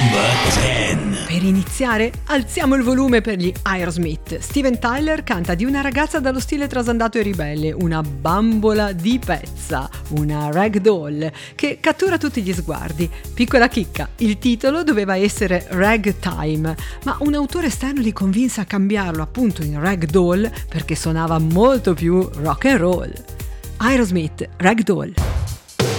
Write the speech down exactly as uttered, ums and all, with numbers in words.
Per iniziare, alziamo il volume per gli Aerosmith. Steven Tyler canta di una ragazza dallo stile trasandato e ribelle, una bambola di pezza, una ragdoll, che cattura tutti gli sguardi. Piccola chicca, il titolo doveva essere Ragtime, ma un autore esterno li convinse a cambiarlo appunto in ragdoll perché suonava molto più rock and roll. Aerosmith, Ragdoll.